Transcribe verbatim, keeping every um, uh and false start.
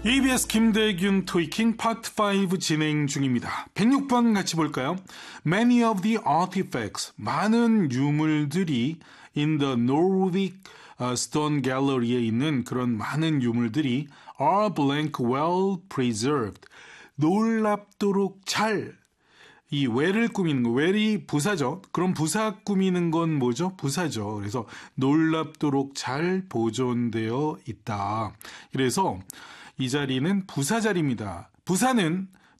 이비에스 김대균 토이킹 파트 오 진행 중입니다. 백육 번 같이 볼까요? Many of the artifacts, 많은 유물들이 in the Nordic Stone Gallery에 있는 그런 많은 유물들이 are blank well preserved. 놀랍도록 잘, 이 well을 꾸미는 거, well이 부사죠. 그럼 부사 꾸미는 건 뭐죠? 부사죠. 그래서 놀랍도록 잘 보존되어 있다. 그래서 이 자리는 부사 자리입니다. 부사는